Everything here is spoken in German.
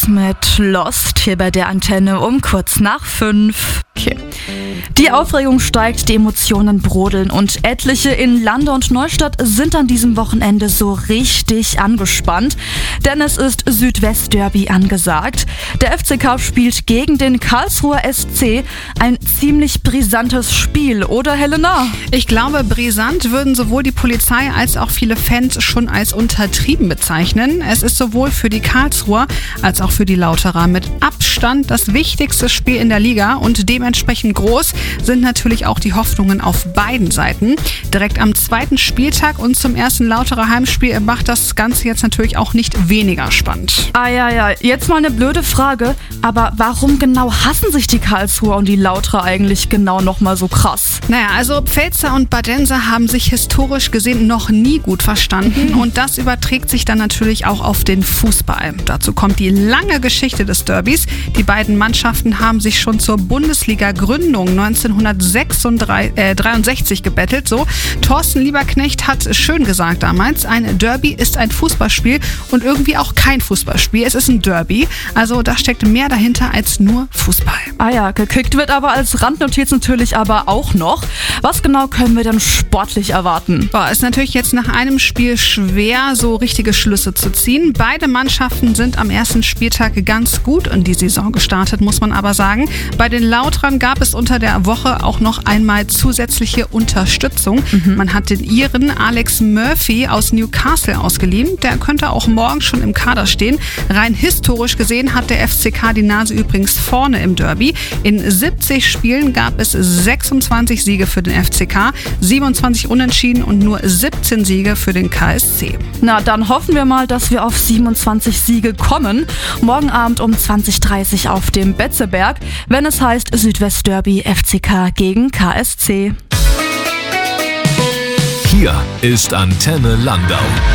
Mit Lost hier bei der Antenne um kurz nach 5. Okay. Die Aufregung steigt, die Emotionen brodeln und etliche in Lande und Neustadt sind an diesem Wochenende so richtig angespannt, denn es ist Südwestderby angesagt. Der FCK spielt gegen den Karlsruher SC, ein ziemlich brisantes Spiel, oder Helena? Ich glaube, brisant würden sowohl die Polizei als auch viele Fans schon als untertrieben bezeichnen. Es ist sowohl für die Karlsruher als auch für die Lauterer mit Abstand das wichtigste Spiel in der Liga und dementsprechend groß sind natürlich auch die Hoffnungen auf beiden Seiten. Direkt am zweiten Spieltag und zum ersten Lauterer Heimspiel macht das Ganze jetzt natürlich auch nicht weniger spannend. Ja, jetzt mal eine blöde Frage, aber warum genau hassen sich die Karlsruher und die Lauterer eigentlich genau nochmal so krass? Naja, also Pfälzer und Badenser haben sich historisch gesehen noch nie gut verstanden und das überträgt sich dann natürlich auch auf den Fußball. Dazu kommt die lange Geschichte des Derbys. Die beiden Mannschaften haben sich schon zur Bundesliga-Gründung 1963 gebettelt. So, Thorsten Lieberknecht hat schön gesagt damals, ein Derby ist ein Fußballspiel und irgendwie auch kein Fußballspiel. Es ist ein Derby. Also da steckt mehr dahinter als nur Fußball. Gekickt wird aber als Randnotiz natürlich aber auch noch. Was genau können wir denn sportlich erwarten? Ist natürlich jetzt nach einem Spiel schwer, so richtige Schlüsse zu ziehen. Beide Mannschaften sind am ersten Spieltag ganz gut in die Saison gestartet, muss man aber sagen. Bei den Lauterern gab es unter der Woche auch noch einmal zusätzliche Unterstützung. Man hat den Iren Alex Murphy aus Newcastle ausgeliehen. Der könnte auch morgen schon im Kader stehen. Rein historisch gesehen hat der FCK die Nase übrigens vorne im Derby. In 70 Spielen gab es 26 Siege für den FCK, 27 Unentschieden und nur 17 Siege für den KSC. Na, dann hoffen wir mal, dass wir auf 27 Siege kommen. Morgen Abend um 20:30 Uhr auf dem Betzeberg, wenn es heißt Südwestderby FCK gegen KSC. Hier ist Antenne Landau.